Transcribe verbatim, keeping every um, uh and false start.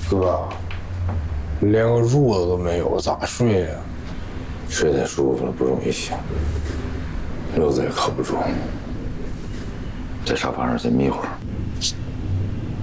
哥，连个褥子都没有，咋睡呀？ 睡太舒服了，不容易醒。溜子也靠不住，在沙发上先眯会儿。